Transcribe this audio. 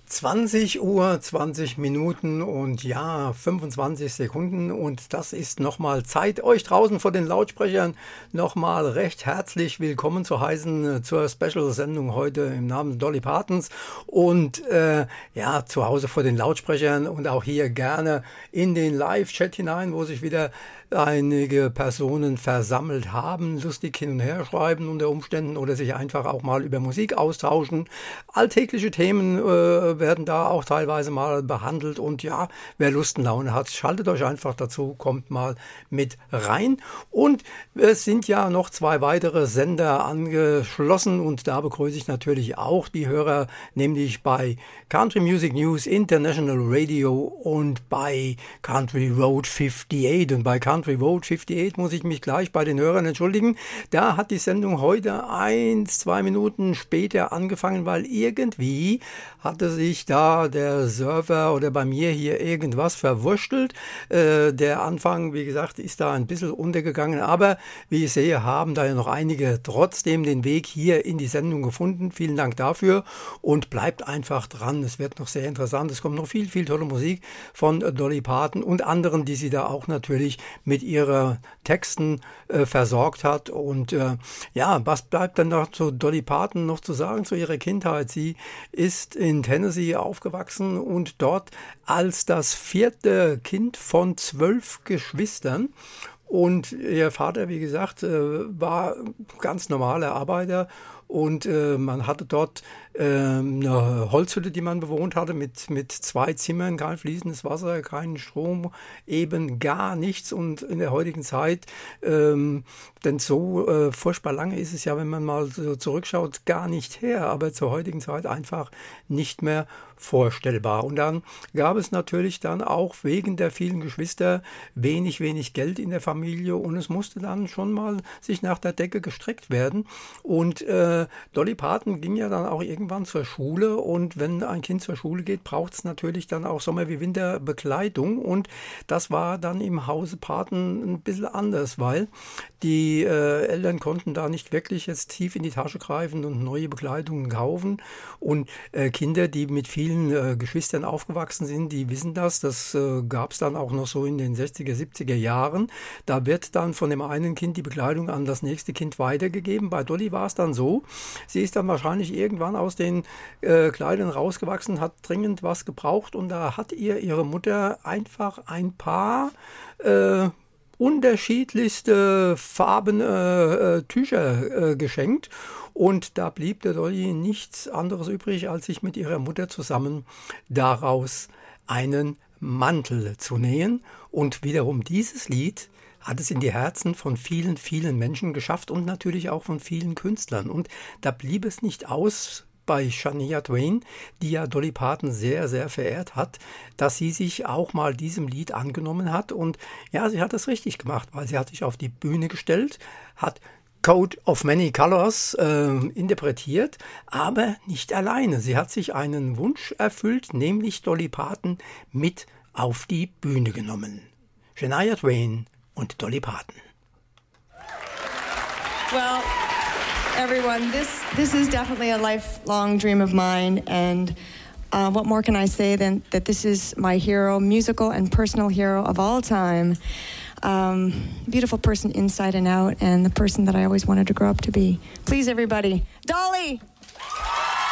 20 Uhr, 20 Minuten und ja, 25 Sekunden und das ist nochmal Zeit, euch draußen vor den Lautsprechern nochmal recht herzlich willkommen zu heißen zur Special-Sendung heute im Namen Dolly Partons und ja, zu Hause vor den Lautsprechern und auch hier gerne in den Live-Chat hinein, wo sich wieder einige Personen versammelt haben, lustig hin und her schreiben unter Umständen oder sich einfach auch mal über Musik austauschen. Alltägliche Themen werden da auch teilweise mal behandelt und ja, wer Lust und Laune hat, schaltet euch einfach dazu, kommt mal mit rein. Und es sind ja noch 2 weitere Sender angeschlossen und da begrüße ich natürlich auch die Hörer, nämlich bei Country Music News International Radio und bei Country Road 58 und bei Country Road 58 muss ich mich gleich bei den Hörern entschuldigen. Da hat die Sendung heute 1-2 Minuten später angefangen, weil irgendwie hatte sich da der Server oder bei mir hier irgendwas verwurschtelt. Der Anfang, wie gesagt, ist da ein bisschen untergegangen, aber wie ich sehe, haben da ja noch einige trotzdem den Weg hier in die Sendung gefunden. Vielen Dank dafür und bleibt einfach dran. Es wird noch sehr interessant. Es kommt noch viel, viel tolle Musik von Dolly Parton und anderen, die sie da auch natürlich mit ihren Texten versorgt hat. Und ja, was bleibt denn noch zu Dolly Parton noch zu sagen zu ihrer Kindheit? Sie ist in Tennessee aufgewachsen und dort als das 4. Kind von 12 Geschwistern. Und ihr Vater, wie gesagt, war ganz normaler Arbeiter und man hatte dort eine Holzhütte, die man bewohnt hatte mit 2 Zimmern, kein fließendes Wasser, keinen Strom, eben gar nichts. Und in der heutigen Zeit, denn so furchtbar lange ist es ja, wenn man mal so zurückschaut, gar nicht her, aber zur heutigen Zeit einfach nicht mehr vorstellbar. Und dann gab es natürlich dann auch wegen der vielen Geschwister wenig Geld in der Familie und es musste dann schon mal sich nach der Decke gestreckt werden. Und Dolly Parton ging ja dann auch irgendwann zur Schule und wenn ein Kind zur Schule geht, braucht es natürlich dann auch Sommer- wie Winterbekleidung und das war dann im Hause Parton ein bisschen anders, weil die Eltern konnten da nicht wirklich jetzt tief in die Tasche greifen und neue Bekleidungen kaufen und Kinder, die mit vielen Geschwistern aufgewachsen sind, die wissen das gab es dann auch noch so in den 60er, 70er Jahren. Da wird dann von dem einen Kind die Bekleidung an das nächste Kind weitergegeben. Bei Dolly war es dann so, sie ist dann wahrscheinlich irgendwann aus den Kleidern rausgewachsen, hat dringend was gebraucht und da hat ihre Mutter einfach ein paar unterschiedlichste Farben Tücher geschenkt und da blieb der Dolly nichts anderes übrig, als sich mit ihrer Mutter zusammen daraus einen Mantel zu nähen und wiederum dieses Lied hat es in die Herzen von vielen, vielen Menschen geschafft und natürlich auch von vielen Künstlern und da blieb es nicht aus bei Shania Twain, die ja Dolly Parton sehr, sehr verehrt hat, dass sie sich auch mal diesem Lied angenommen hat. Und ja, sie hat es richtig gemacht, weil sie hat sich auf die Bühne gestellt, hat Coat of Many Colors interpretiert, aber nicht alleine. Sie hat sich einen Wunsch erfüllt, nämlich Dolly Parton mit auf die Bühne genommen. Shania Twain und Dolly Parton. Well, everyone, this is definitely a lifelong dream of mine, and what more can I say than that this is my hero, musical and personal hero of all time. Beautiful person inside and out, and the person that I always wanted to grow up to be. Please, everybody, Dolly!